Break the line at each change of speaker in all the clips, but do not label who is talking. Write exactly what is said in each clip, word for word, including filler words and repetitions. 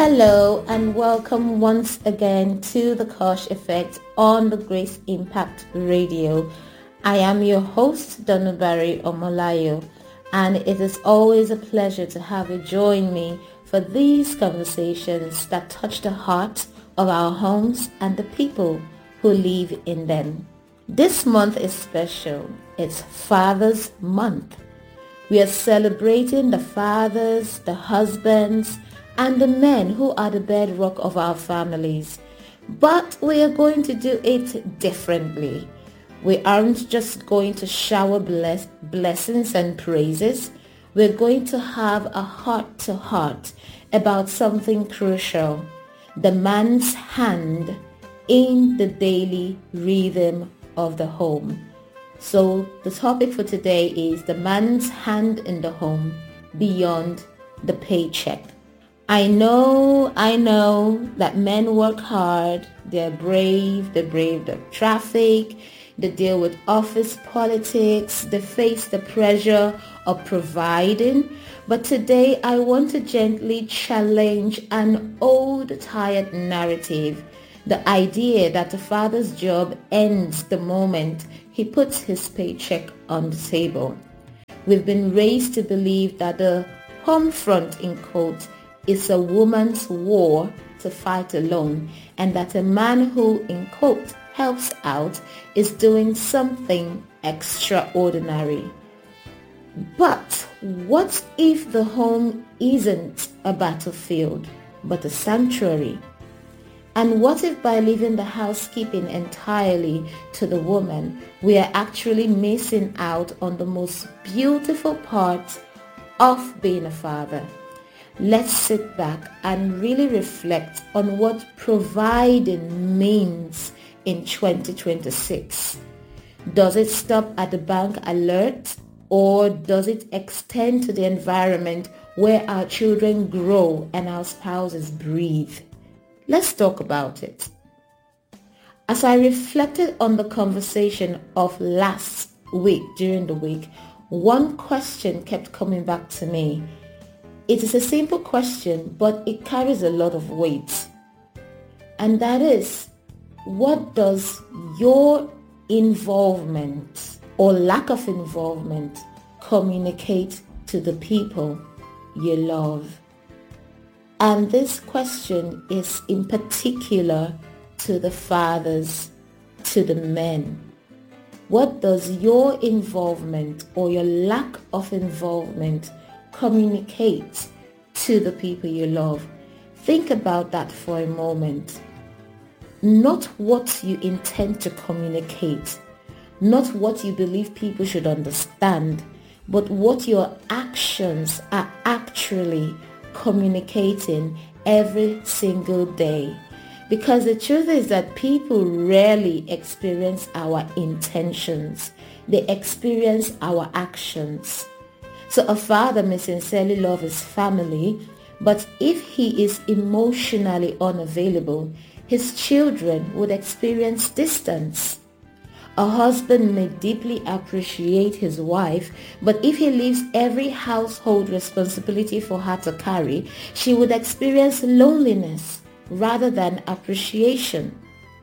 Hello and welcome once again to the Kosh Effect on the Grace Impact Radio. I am your host, Donubari Omolayo, and it is always a pleasure to have you join me for these conversations that touch the heart of our homes and the people who live in them. This month is special. It's Father's Month. We are celebrating the fathers, the husbands, and the men who are the bedrock of our families. But we are going to do it differently. We aren't just going to shower bless- blessings and praises. We're going to have a heart-to-heart about something crucial: the man's hand in the daily rhythm of the home. So the topic for today is the man's hand in the home beyond the paycheck. I know, I know that men work hard, they're brave, they brave the traffic, they deal with office politics, they face the pressure of providing. But today I want to gently challenge an old, tired narrative, the idea that the father's job ends the moment he puts his paycheck on the table. We've been raised to believe that the home front, in quotes, is a woman's war to fight alone, and that a man who, in quotes, helps out is doing something extraordinary. But what if the home isn't a battlefield, but a sanctuary? And what if by leaving the housekeeping entirely to the woman, we are actually missing out on the most beautiful part of being a father? Let's sit back and really reflect on what providing means in twenty twenty-six. Does it stop at the bank alert, or does it extend to the environment where our children grow and our spouses breathe? Let's talk about it. As I reflected on the conversation of last week during the week, one question kept coming back to me. It is a simple question, but it carries a lot of weight. And that is, what does your involvement or lack of involvement communicate to the people you love? And this question is in particular to the fathers, to the men. What does your involvement or your lack of involvement communicate to the people you love? Think about that for a moment. Not what you intend to communicate, not what you believe people should understand, but what your actions are actually communicating every single day. Because the truth is that people rarely experience our intentions. They experience our actions. So a father may sincerely love his family, but if he is emotionally unavailable, his children would experience distance. A husband may deeply appreciate his wife, but if he leaves every household responsibility for her to carry, she would experience loneliness rather than appreciation.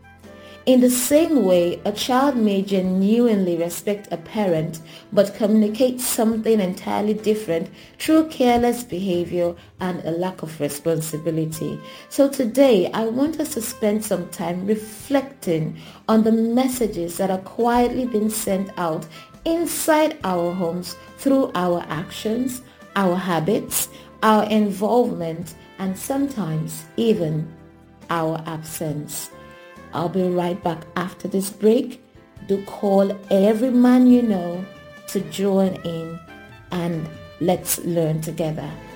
In the same way, a child may genuinely respect a parent but communicate something entirely different through careless behavior and a lack of responsibility. So today, I want us to spend some time reflecting on the messages that are quietly being sent out inside our homes through our actions, our habits, our involvement, and sometimes even our absence. I'll be right back after this break. Do call every man you know to join in, and let's learn together.